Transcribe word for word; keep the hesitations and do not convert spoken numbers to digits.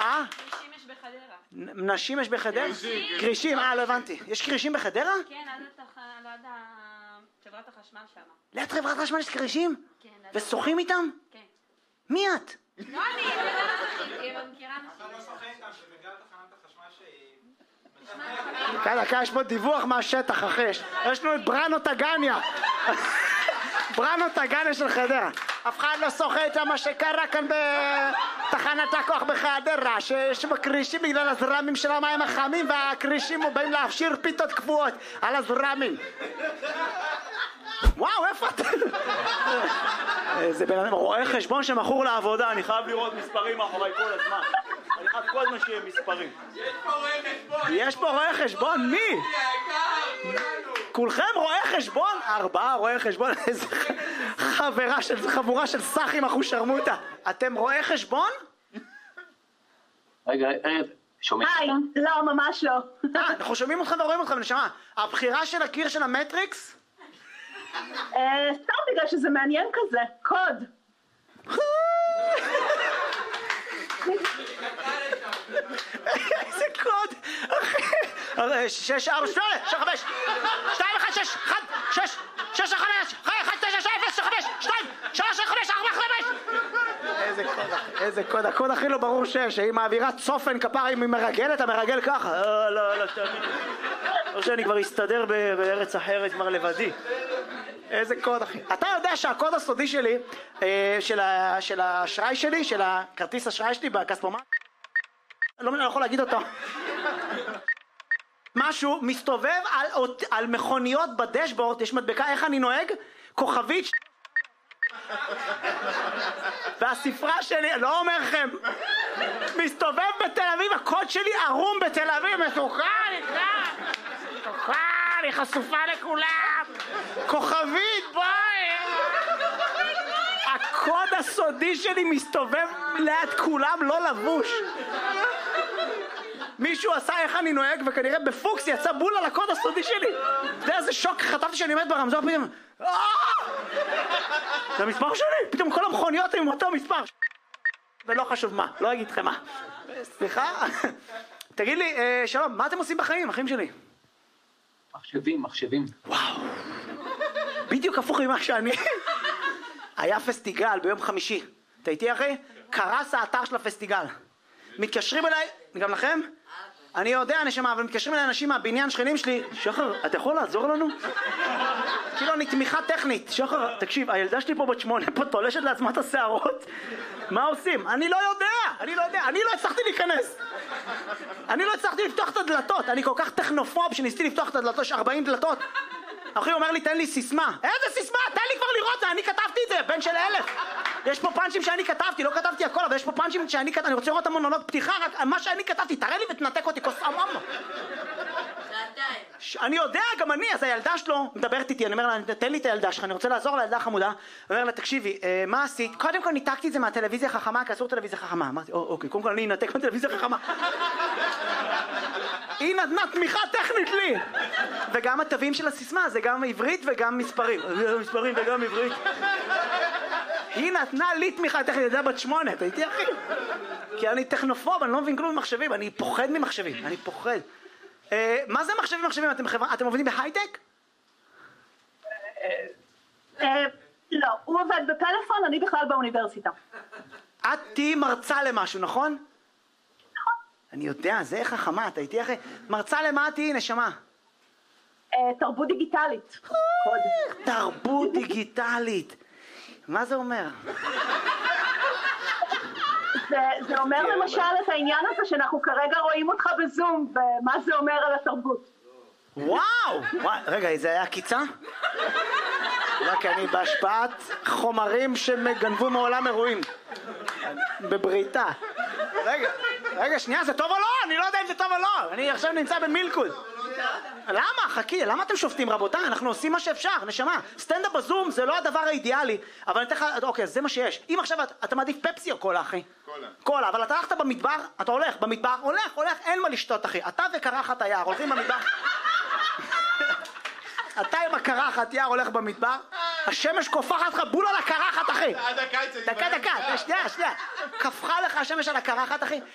אה? קרישים יש בחדרה. נשים יש בחדרה? קרישים, אה, לא הבנתי. יש קרישים בחדרה? כן, עד חברת החשמל שם. ליד חברת החשמל יש קרישים? כן. ושוחים איתם? כן. מי את? לא אני, אני לא מכירה נשים. אתה לא שוחים איתם, שבגלל תחנת החשמל שהיא... דקה, דקה, יש פה דיווח מהשטח, אחי. יש לנו את בראנו טגניה. בראנו טגניה של חדרה. אף אחד לא שוחה את מה שקרה כאן בתחנת הכוח בחדרה, שיש בקרישים בגלל הזרמים של המים החמים, והקרישים באים להפשיר פיתות קבועות על הזרמים. וואו, איפה אתה? זה בן אדם רואה חשבון שמכור לעבודה, אני חייב לראות מספרים מאחורי כל הזמן. אני חייב כל הזמן שיהיה מספרים. יש פה רואה חשבון! יש פה רואה חשבון? מי? כולכם רואי חשבון? ארבעה רואי חשבון? איזה חברה של חבורה של סחים אחושרמוטה. אתם רואי חשבון? רגע, רגע, שומעים? היי, לא, ממש לא. אה, אנחנו שומעים אתכם ורואים אתכם, נשמה. הבחירה של הקיר של המטריקס? סתם בגלל שזה מעניין כזה, קוד. איזה קוד? שש, ארבע, שמונה, שש, חמש, שתיים, אחד, שש, אחד, שש, שש, חמש, אחד, תשע, שש, אפס, חמש, שתיים, שלוש, חמש, ארבע, חמש. איזה קוד, איזה קוד, הקוד הכי לא ברור שש, שהיא מעבירה צופן כפרה, אם היא מרגלת, המרגל ככה. לא, לא, לא, תאמין. לא שאני כבר אסתדר בארץ אחרת, כבר לבדי. איזה קוד אחי. אתה יודע שהקוד הסודי שלי, של האשראי שלי, של הכרטיס אשראי שלי בכספומט, לא יכול להגיד אותו. משהו מסתובב על, על מכוניות בדשבורד, יש מדבקה איך אני נוהג, כוכבית, והספרה שלי, לא אומר לכם, מסתובב בתל אביב, הקוד שלי ערום בתל אביב, מתוקה, מתוקה, היא חשופה לכולם, כוכבית, בואי. הקוד הסודי שלי מסתובב ליד כולם, לא לבוש. מישהו עשה איך אני נוהג, וכנראה בפוקס יצא בול על הקוד הסודי שלי. אתה יודע איזה שוק, חטפתי שאני עומד ברמזור פתאום. זה המספר שלי, פתאום כל המכוניות עם אותו מספר. ולא חשוב מה, לא אגיד לכם מה. סליחה? תגיד לי, שלום, מה אתם עושים בחיים, אחים שלי? מחשבים, מחשבים. וואו. בדיוק הפוך ממה שאני. היה פסטיגל ביום חמישי. אתה איתי אחי? קרס האתר של הפסטיגל. מתקשרים אליי, גם לכם? אני יודע נשמה, אבל מתקשרים אליי אנשים מהבניין שכנים שלי. שחר, אתה יכול לעזור לנו? כאילו אני תמיכה טכנית. שחר, תקשיב, הילדה שלי פה בת שמונה פה תולשת לעצמה את השערות. מה עושים? אני לא יודע, אני לא יודע, אני לא הצלחתי להיכנס. אני לא הצלחתי לפתוח את הדלתות. אני כל כך טכנופוב שניסיתי לפתוח את הדלתות, יש ארבעים דלתות. אחי אומר לי, תן לי סיסמה. איזה סיסמה? תן לי כבר לראות, אני כתבתי את זה, בן של אלף. יש פה פאנצ'ים שאני כתבתי, לא כתבתי הכל, אבל יש פה פאנצ'ים שאני כתבתי, אני רוצה לראות את המונולוג פתיחה, רק מה שאני כתבתי, תראה לי ותנתק אותי, כוס אממה. אני יודע, גם אני, אז הילדה שלו מדברת איתי, אני אומר לה, תן לי את הילדה שלך, אני רוצה לעזור לילדה חמודה. אני אומר לה, תקשיבי, מה עשית? קודם כל ניתקתי את זה מהטלוויזיה החכמה, כי אסור טלוויזיה חכמה. אמרתי, אוקיי, קודם כל אני אנתק מהטלוויזיה החכמה. היא נתנה תמיכה טכנית לי. וגם התווים של הסיסמה, זה גם עברית וגם מספרים. מספרים וגם עברית. היא נתנה לי תמיכה טכנית, זה בת שמונה, אתה איתי אחי? כי אני טכנופוב, אני לא מבין כלום ממחשבים, אני פוחד ממחשבים, אני פוחד. מה זה מחשבים מחשבים? אתם עובדים בהייטק? לא, הוא עובד בפלאפון, אני בכלל באוניברסיטה. את תהי מרצה למשהו, נכון? נכון. אני יודע, זה חכמה, אתה איתי אחי? מרצה למה תהי, נשמה? תרבות דיגיטלית. תרבות דיגיטלית. מה זה אומר? זה, זה אומר למשל את העניין הזה שאנחנו כרגע רואים אותך בזום, ומה זה אומר על התרבות. וואו! וואו, רגע, זה היה עקיצה? רק אני בהשפעת חומרים שגנבו מעולם אירועים. בבריתה. רגע, רגע, שנייה, זה טוב או לא? אני לא יודע אם זה טוב או לא. אני עכשיו נמצא במילקוד. למה? חכי, למה אתם שופטים רבותיי? אנחנו עושים מה שאפשר, נשמה. סטנדאפ בזום זה לא הדבר האידיאלי, אבל אני אתן לך, אוקיי, זה מה שיש. אם עכשיו אתה מעדיף פפסי או קולה, אחי? קולה. קולה, אבל אתה הלכת במדבר, אתה הולך במדבר, הולך, הולך, אין מה לשתות, אחי. אתה וקרחת היער, הולכים במדבר. אתה עם הקרחת יער הולך במדבר, השמש קופחת לך בול על הקרחת, אחי. דקה, דקה, שנייה, שנייה. קפחה לך השמש על הקרחת, אחי.